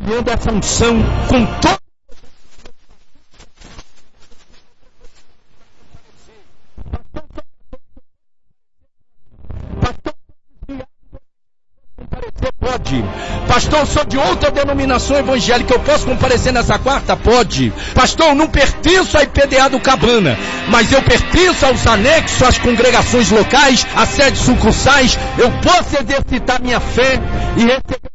enviando essa unção com todo. Pode. Pastor, eu sou de outra denominação evangélica, eu posso comparecer nessa quarta? Pode. Pastor, eu não pertenço à IPDA do Cabana, mas eu pertenço aos anexos, às congregações locais, às sedes sucursais. Eu posso exercitar minha fé e receber